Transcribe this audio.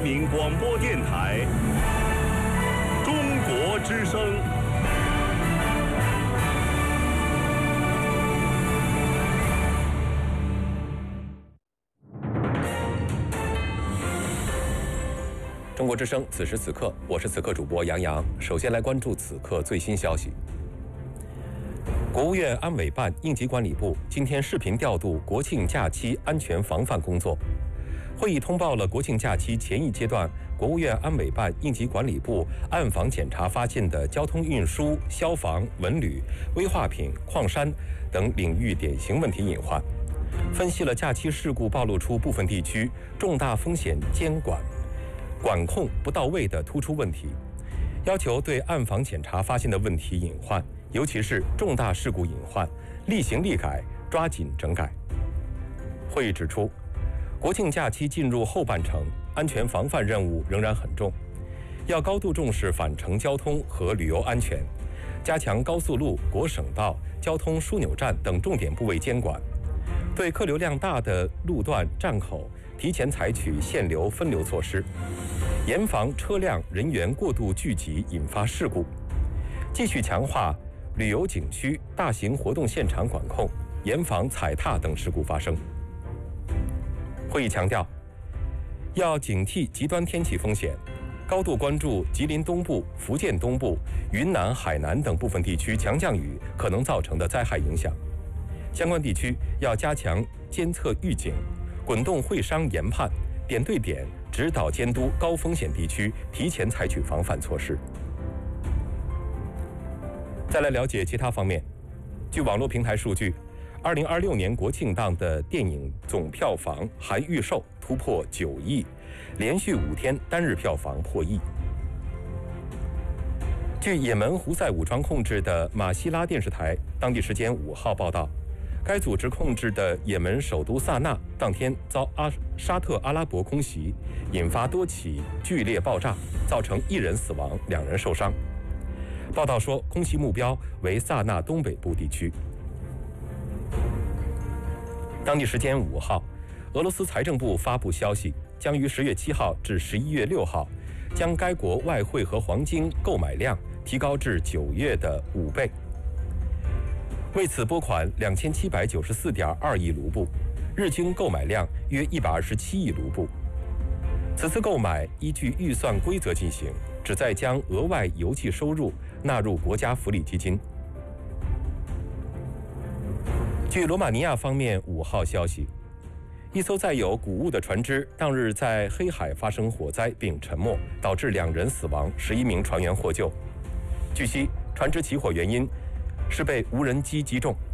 民广播电台《中国之声》。 中国之声，此时此刻，我是此刻主播杨洋。首先来关注此刻最新消息。国务院安委办应急管理部今天视频调度国庆假期安全防范工作。会议通报了国庆假期前一阶段国务院安委办应急管理部暗访检查发现的交通运输、消防、文旅、危化品、矿山等领域典型问题隐患，分析了假期事故暴露出部分地区重大风险监管控不到位的突出问题，要求对暗访检查发现的问题隐患，尤其是重大事故隐患，立行立改，抓紧整改。会议指出，国庆假期进入后半程，安全防范任务仍然很重，要高度重视返程交通和旅游安全，加强高速路、国省道、交通枢纽站等重点部位监管，对客流量大的路段站口提前采取限流分流措施，严防车辆人员过度聚集引发事故，继续强化旅游景区、大型活动现场管控，严防踩踏等事故发生。会议强调，要警惕极端天气风险，高度关注吉林东部、福建东部、云南、海南等部分地区强降雨可能造成的灾害影响。相关地区要加强监测预警，滚动会商研判，点对点指导监督高风险地区提前采取防范措施。再来了解其他方面。据网络平台数据，2026年国庆档的电影总票房含预售突破9亿，连续5天单日票房破亿。据也门胡塞武装控制的马希拉电视台当地时间5号报道，该组织控制的也门首都萨那当天遭沙特阿拉伯空袭，引发多起剧烈爆炸，造成1人死亡，2人受伤。报道说，空袭目标为萨那东北部地区。当地时间5号，俄罗斯财政部发布消息，将于10月7号至11月6号，将该国外汇和黄金购买量提高至9月的5倍。为此拨款2794.2亿卢布，日均购买量约127亿卢布。此次购买依据预算规则进行，旨在将额外邮寄收入纳入国家福利基金。据罗马尼亚方面5号消息，一艘载有谷物的船只当日在黑海发生火灾并沉没，导致2人死亡，11名船员获救。据悉，船只起火原因是被无人机击中。